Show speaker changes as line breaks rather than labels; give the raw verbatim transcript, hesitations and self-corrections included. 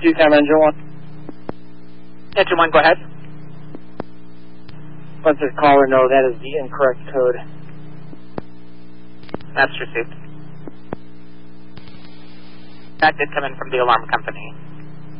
Q-Cam Engine one.
Engine one, go ahead.
Let the caller know that is the incorrect code.
That's received. That did come in from the alarm company.